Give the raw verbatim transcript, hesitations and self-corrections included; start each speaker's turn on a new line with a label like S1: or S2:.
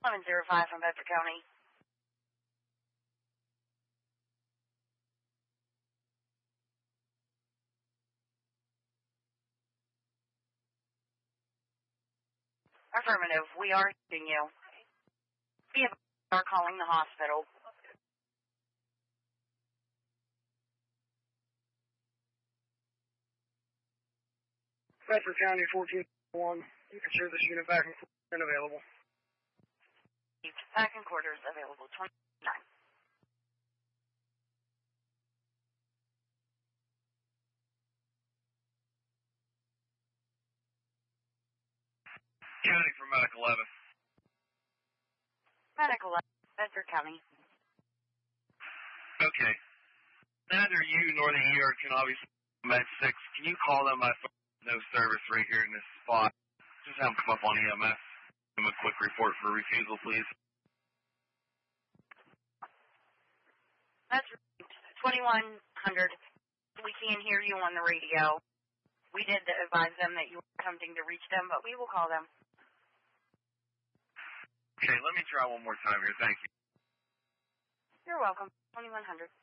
S1: eleven oh five from Bedford County. Affirmative. We are hearing you. We are calling the hospital.
S2: Bedford County fourteen one. You can share this unit back and available.
S1: Back in quarters available. twenty-nine.
S3: County for Medic eleven.
S1: Medic eleven, Bedford County.
S3: Okay. Neither you nor the E R can obviously Med six. Can you call them? My phone no service right here in this spot. Just have them come up on E M S. Give them a quick report for refusal, please.
S1: That's twenty-one hundred. We can't hear you on the radio. We did advise them that you were attempting to reach them, but we will call them.
S3: Okay, let me try one more time here. Thank you.
S1: You're welcome. twenty-one hundred.